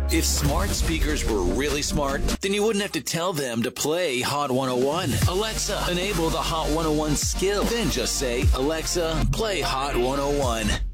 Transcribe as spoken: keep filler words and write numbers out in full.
If smart speakers were really smart, then you wouldn't have to tell them to play Hot one oh one. Alexa, enable the Hot one oh one skill. Then just say, Alexa, play Hot one oh one.